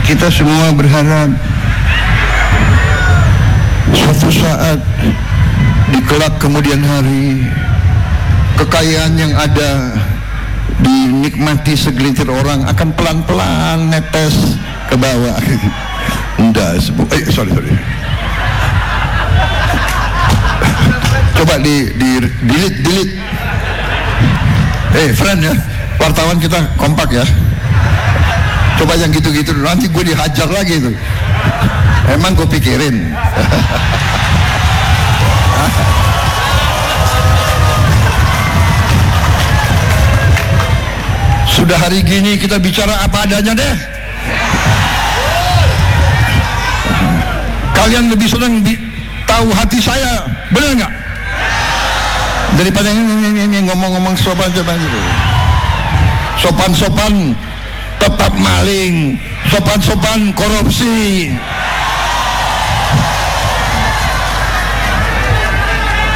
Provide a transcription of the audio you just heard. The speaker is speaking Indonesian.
Kita semua berharap suatu saat di kelak kemudian hari kekayaan yang ada dinikmati segelintir orang akan pelan-pelan netes ke bawah. Enggak, sorry. Coba delete. Friend ya, wartawan kita kompak ya. Coba yang gitu-gitu nanti gue dihajar lagi tuh. Emang gue pikirin. Sudah hari gini kita bicara apa adanya deh. Kalian lebih senang tahu hati saya, benar nggak? Daripada ini ngomong-ngomong sopan-sopan gitu. Sopan-sopan tetap maling, sopan-sopan korupsi.